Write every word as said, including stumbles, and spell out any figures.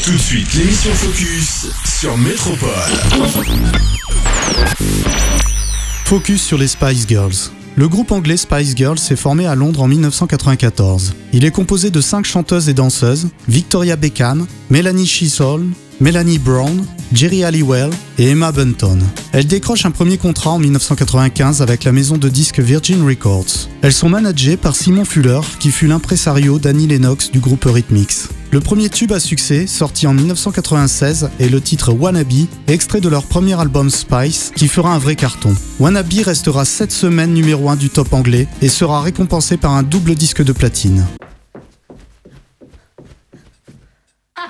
Tout de suite, l'émission Focus sur Métropole. Focus sur les Spice Girls. Le groupe anglais Spice Girls s'est formé à Londres en dix-neuf cent quatre-vingt-quatorze. Il est composé de cinq chanteuses et danseuses, Victoria Beckham, Melanie Chisholm, Melanie Brown, Jerry Halliwell et Emma Bunton. Elles décrochent un premier contrat en dix-neuf cent quatre-vingt-quinze avec la maison de disques Virgin Records. Elles sont managées par Simon Fuller, qui fut l'impresario d'Annie Lennox du groupe Eurythmics. Le premier tube à succès, sorti en dix-neuf cent quatre-vingt-seize, est le titre Wannabe, extrait de leur premier album Spice, qui fera un vrai carton. Wannabe restera sept semaines numéro un du top anglais et sera récompensé par un double disque de platine.